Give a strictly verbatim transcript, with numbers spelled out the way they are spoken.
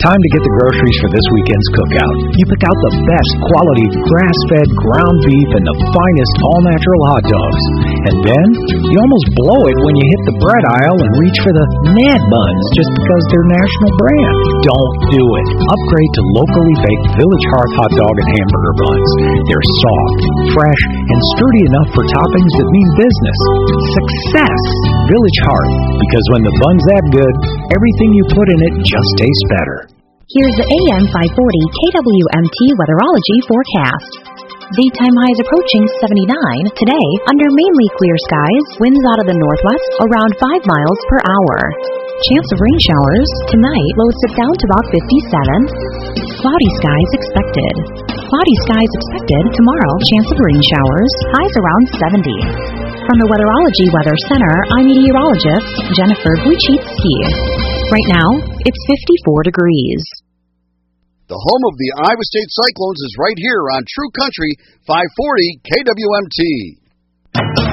Time to get the groceries for this weekend's cookout. You pick out the best quality grass-fed ground beef and the finest all-natural hot dogs. And then, you almost blow it when you hit the bread aisle and reach for the Mad Buns just because they're national brand. Don't do it. Upgrade to locally baked Village Hearth hot dog and hamburger buns. They're soft, fresh, and sturdy enough for toppings that mean business. Success! Village Hearth. Because when the bun's that good, everything you put in it just tastes better. Here's the A M five forty K W M T Weatherology forecast. Daytime highs approaching seventy-nine. Today, under mainly clear skies, winds out of the northwest around five miles per hour. Chance of rain showers. Tonight, lows dip down to about fifty-seven. Cloudy skies expected. Cloudy skies expected. Tomorrow, chance of rain showers. Highs around seventy. From the Weatherology Weather Center, I'm meteorologist Jennifer Wojcicki. Right now, it's fifty-four degrees. The home of the Iowa State Cyclones is right here on True Country five forty K W M T.